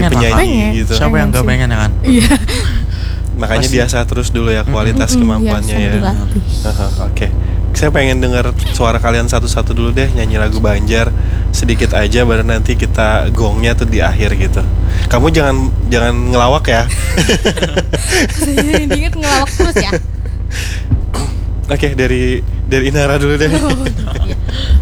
pengen lah, penyanyi pengen. gitu. siapa yang gak sih. pengen ya kan? Iya. Makanya Pasti. diasah terus dulu ya kualitas kemampuannya Biasa ya. dilatih. Oke. Saya pengen dengar suara kalian satu-satu dulu deh, nyanyi lagu Banjar sedikit aja, baru nanti kita gongnya tuh di akhir gitu. Kamu jangan ngelawak ya. Diinget ngelawak terus ya. Oke, dari Inara dulu deh.